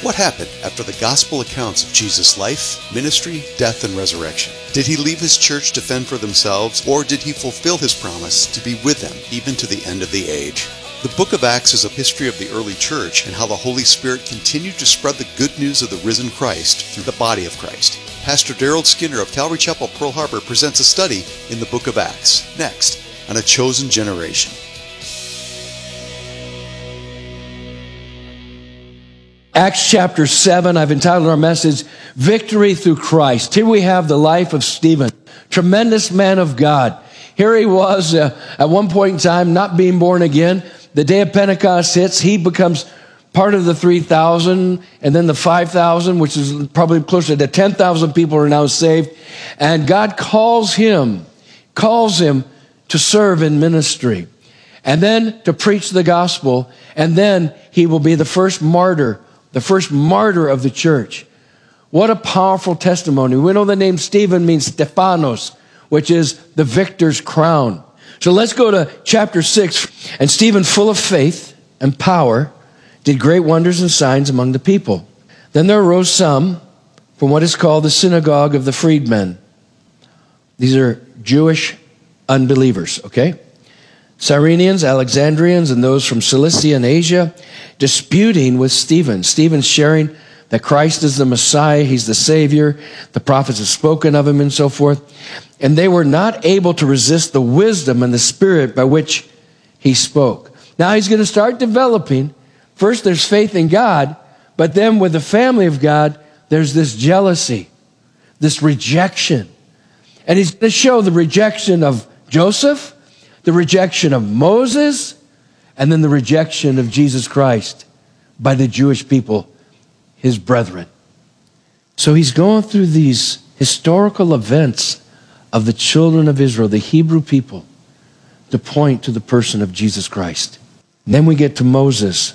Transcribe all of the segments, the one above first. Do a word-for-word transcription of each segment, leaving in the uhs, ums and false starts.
What happened after the gospel accounts of Jesus' life, ministry, death, and resurrection? Did he leave his church to fend for themselves, or did he fulfill his promise to be with them even to the end of the age? The book of Acts is a history of the early church and how the Holy Spirit continued to spread the good news of the risen Christ through the body of Christ. Pastor Daryl Skinner of Calvary Chapel, Pearl Harbor presents a study in the book of Acts, next on A Chosen Generation. Acts chapter seven, I've entitled our message, Victory Through Christ. Here we have the life of Stephen, tremendous man of God. Here he was uh, at one point in time, not being born again. The day of Pentecost hits, he becomes part of the three thousand, and then the five thousand, which is probably closer to ten thousand people are now saved. And God calls him, calls him to serve in ministry, and then to preach the gospel, and then he will be the first martyr, the first martyr of the church. What a powerful testimony. We know the name Stephen means Stephanos, which is the victor's crown. So let's go to chapter six. And Stephen, full of faith and power, did great wonders and signs among the people. Then there arose some from what is called the synagogue of the freedmen. These are Jewish unbelievers, okay? Cyrenians, Alexandrians, and those from Cilicia and Asia, disputing with Stephen. Stephen sharing that Christ is the Messiah, he's the Savior, the prophets have spoken of him and so forth. And they were not able to resist the wisdom and the spirit by which he spoke. Now he's going to start developing. First there's faith in God, but then with the family of God, there's this jealousy, this rejection. And he's going to show the rejection of Joseph, the rejection of Moses, and then the rejection of Jesus Christ by the Jewish people, his brethren. So he's going through these historical events of the children of Israel, the Hebrew people, to point to the person of Jesus Christ. Then we get to Moses.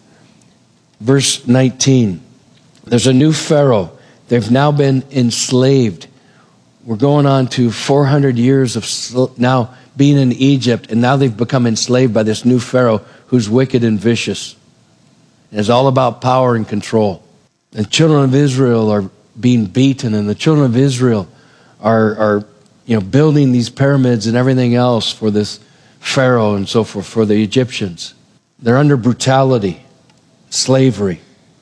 Verse nineteen. There's a new Pharaoh. They've now been enslaved. We're going on to four hundred years of sl- now being in Egypt, and now they've become enslaved by this new Pharaoh who's wicked and vicious. And it's all about power and control. The children of Israel are being beaten, and the children of Israel are, are you know, building these pyramids and everything else for this Pharaoh and so forth, for the Egyptians. They're under brutality, slavery.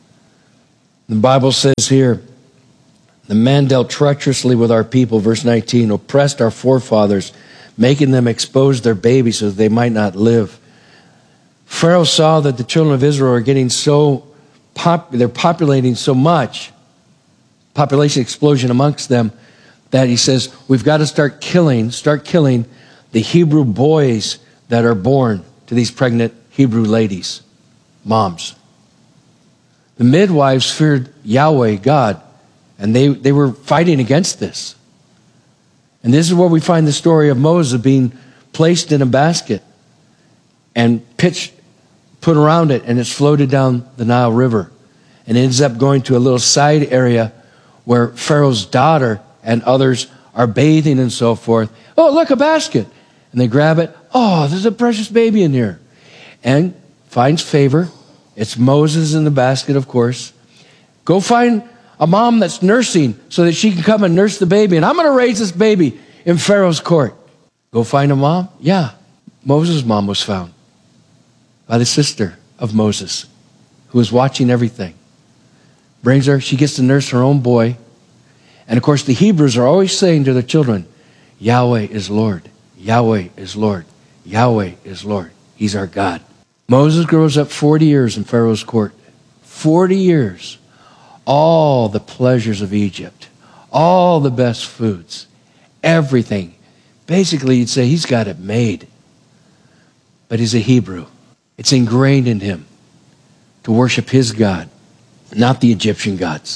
The Bible says here, the man dealt treacherously with our people, verse nineteen, oppressed our forefathers, making them expose their babies so that they might not live. Pharaoh saw that the children of Israel are getting so, pop, they're populating so much, population explosion amongst them, that he says, we've got to start killing, start killing the Hebrew boys that are born to these pregnant Hebrew ladies, moms. The midwives feared Yahweh, God, and they, they were fighting against this. And this is where we find the story of Moses being placed in a basket and pitched, put around it, and it's floated down the Nile River. And ends up going to a little side area where Pharaoh's daughter and others are bathing and so forth. Oh, look, a basket. And they grab it. Oh, there's a precious baby in here. And finds favor. It's Moses in the basket, of course. Go find a mom that's nursing so that she can come and nurse the baby. And I'm going to raise this baby in Pharaoh's court. Go find a mom? Yeah. Moses' mom was found by the sister of Moses, who was watching everything. Brings her, she gets to nurse her own boy. And of course, the Hebrews are always saying to their children, Yahweh is Lord. Yahweh is Lord. Yahweh is Lord. He's our God. Moses grows up forty years in Pharaoh's court. forty years. All the pleasures of Egypt, all the best foods, everything. Basically, you'd say he's got it made. But he's a Hebrew. It's ingrained in him to worship his God, not the Egyptian gods.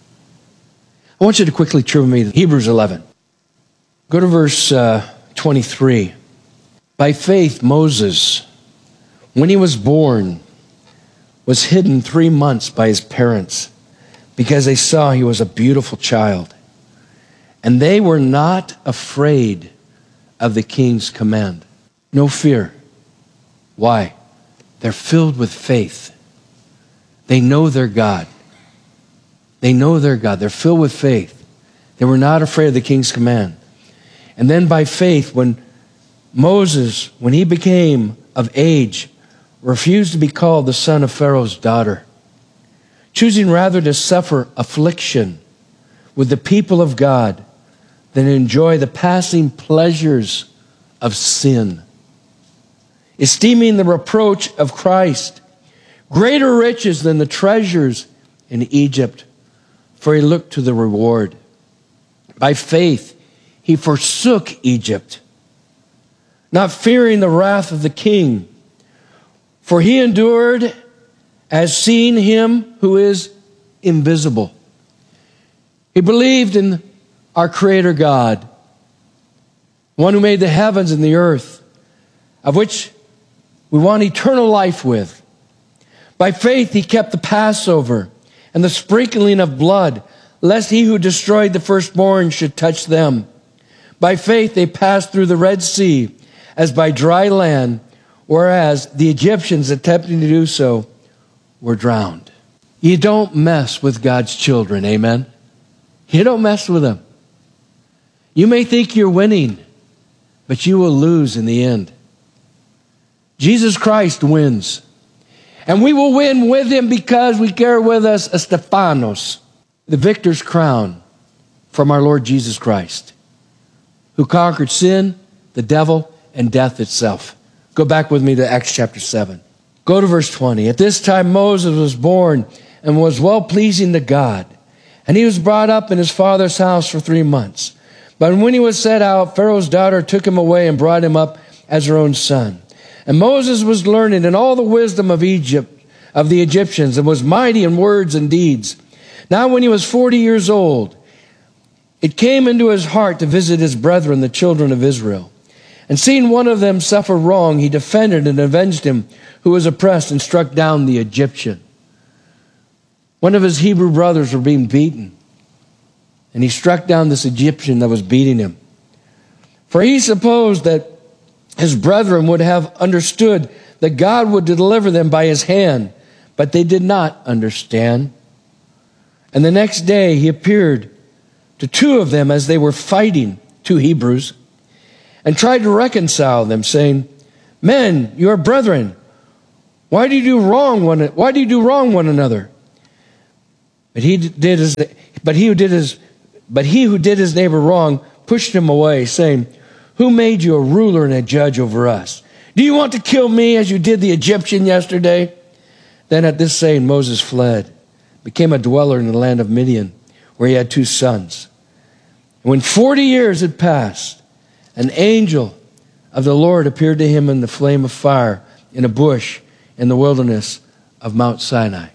I want you to quickly turn with me to Hebrews eleven. Go to verse uh, twenty-three. By faith, Moses, when he was born, was hidden three months by his parents, because they saw he was a beautiful child. And they were not afraid of the king's command. No fear. Why? They're filled with faith. They know their God. They know their God. They're filled with faith. They were not afraid of the king's command. And then by faith, when Moses, when he became of age, refused to be called the son of Pharaoh's daughter, choosing rather to suffer affliction with the people of God than enjoy the passing pleasures of sin, esteeming the reproach of Christ greater riches than the treasures in Egypt, for he looked to the reward. By faith, he forsook Egypt, not fearing the wrath of the king, for he endured as seeing him who is invisible. He believed in our Creator God, one who made the heavens and the earth, of which we want eternal life with. By faith he kept the Passover and the sprinkling of blood, lest he who destroyed the firstborn should touch them. By faith they passed through the Red Sea as by dry land, whereas the Egyptians attempting to do so were drowned. You don't mess with God's children, amen? You don't mess with them. You may think you're winning, but you will lose in the end. Jesus Christ wins. And we will win with him because we carry with us a Stephanos, the victor's crown from our Lord Jesus Christ, who conquered sin, the devil, and death itself. Go back with me to Acts chapter seven. Go to verse twenty. At this time Moses was born and was well-pleasing to God, and he was brought up in his father's house for three months. But when he was set out, Pharaoh's daughter took him away and brought him up as her own son. And Moses was learned in all the wisdom of Egypt, of the Egyptians, and was mighty in words and deeds. Now when he was forty years old, it came into his heart to visit his brethren, the children of Israel. And seeing one of them suffer wrong, he defended and avenged him who was oppressed and struck down the Egyptian. One of his Hebrew brothers were being beaten, and he struck down this Egyptian that was beating him. For he supposed that his brethren would have understood that God would deliver them by his hand, but they did not understand. And the next day he appeared to two of them as they were fighting, two Hebrews, and tried to reconcile them, saying, "Men, you are brethren. Why do you do wrong one? Why do you do wrong one another?" But he did his, but he who did his, but he who did his neighbor wrong pushed him away, saying, "Who made you a ruler and a judge over us? Do you want to kill me as you did the Egyptian yesterday?" Then at this saying Moses fled, became a dweller in the land of Midian, where he had two sons. And when forty years had passed, an angel of the Lord appeared to him in the flame of fire in a bush in the wilderness of Mount Sinai.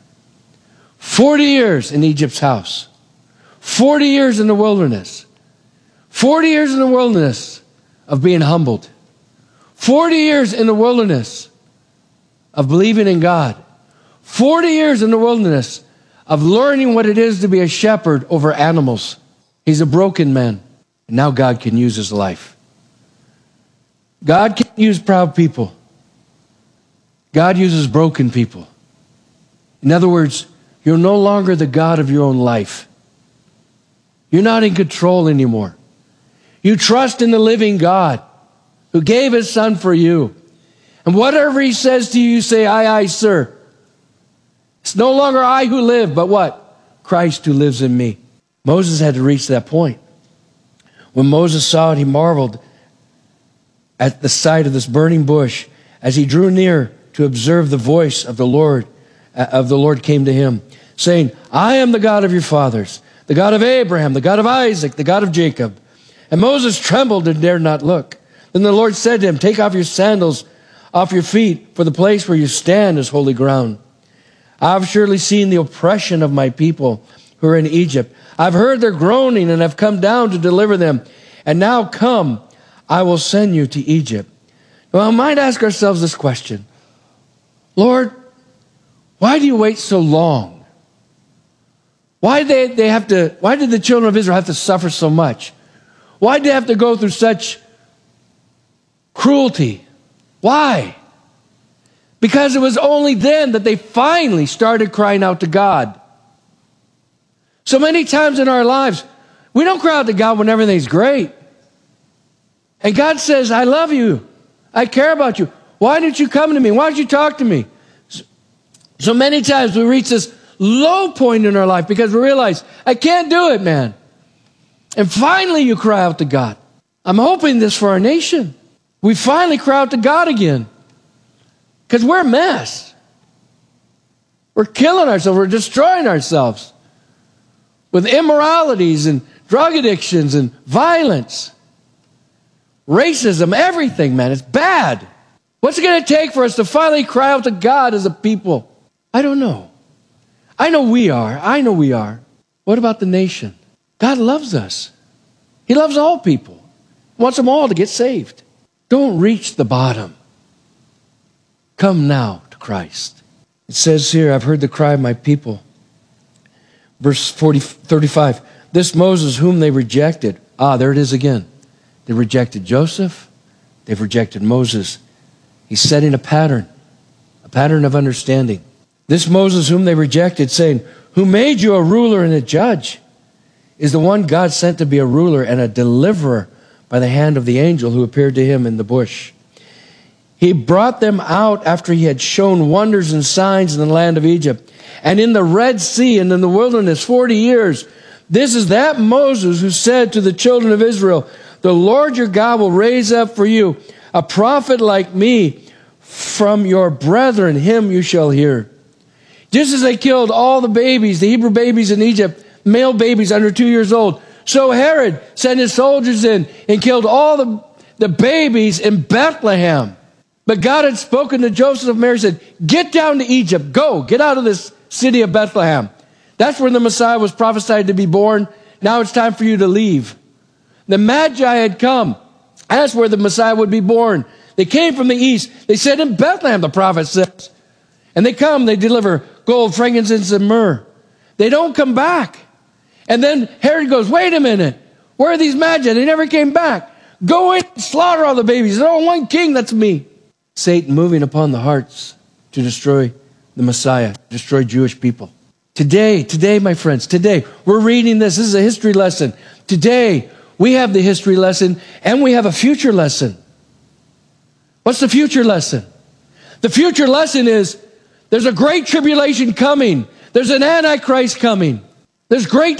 Forty years in Egypt's house. Forty years in the wilderness. Forty years in the wilderness of being humbled. Forty years in the wilderness of believing in God. Forty years in the wilderness of learning what it is to be a shepherd over animals. He's a broken man, and now God can use his life. God can't use proud people. God uses broken people. In other words, you're no longer the God of your own life. You're not in control anymore. You trust in the living God who gave his son for you. And whatever he says to you, you say, "Aye, aye, sir." It's no longer I who live, but what? Christ who lives in me. Moses had to reach that point. When Moses saw it, he marveled at the sight of this burning bush. As he drew near to observe, the voice of the Lord of the Lord came to him, saying, "I am the God of your fathers, the God of Abraham, the God of Isaac, the God of Jacob." And Moses trembled and dared not look. Then the Lord said to him, "Take off your sandals off your feet, for the place where you stand is holy ground. I have surely seen the oppression of my people who are in Egypt. I've heard their groaning and have come down to deliver them. And now come, I will send you to Egypt." Well, we might ask ourselves this question: Lord, why do you wait so long? Why did they, they have to, why did the children of Israel have to suffer so much? Why did they have to go through such cruelty? Why? Because it was only then that they finally started crying out to God. So many times in our lives, we don't cry out to God when everything's great. And God says, I love you. I care about you. Why didn't you come to me? Why didn't you talk to me? So many times we reach this low point in our life because we realize, I can't do it, man. And finally you cry out to God. I'm hoping this for our nation. We finally cry out to God again. Because we're a mess. We're killing ourselves. We're destroying ourselves. With immoralities and drug addictions and violence. Racism, everything, man. It's bad. What's it going to take for us to finally cry out to God as a people? I don't know. I know we are. I know we are. What about the nation? God loves us. He loves all people. He wants them all to get saved. Don't reach the bottom. Come now to Christ. It says here, I've heard the cry of my people. Verse forty, thirty-five, this Moses whom they rejected. Ah, there it is again. They rejected Joseph. They've rejected Moses. He's setting a pattern, a pattern of understanding. This Moses whom they rejected, saying, who made you a ruler and a judge, is the one God sent to be a ruler and a deliverer by the hand of the angel who appeared to him in the bush. He brought them out after he had shown wonders and signs in the land of Egypt and in the Red Sea and in the wilderness forty years. This is that Moses who said to the children of Israel, the Lord your God will raise up for you a prophet like me from your brethren. Him you shall hear. Just as they killed all the babies, the Hebrew babies in Egypt, male babies under two years old, so Herod sent his soldiers in and killed all the, the babies in Bethlehem. But God had spoken to Joseph and Mary, said, get down to Egypt. Go, get out of this city of Bethlehem. That's where the Messiah was prophesied to be born. Now it's time for you to leave. The Magi had come. That's where the Messiah would be born. They came from the east. They said in Bethlehem, the prophet says. And they come, they deliver gold, frankincense, and myrrh. They don't come back. And then Herod goes, wait a minute. Where are these Magi? They never came back. Go in and slaughter all the babies. There's only one king, that's me. Satan moving upon the hearts to destroy the Messiah, destroy Jewish people. Today, today, my friends, today, we're reading this. This is a history lesson. Today, we have the history lesson and we have a future lesson. What's the future lesson? The future lesson is there's a great tribulation coming. There's an Antichrist coming. There's great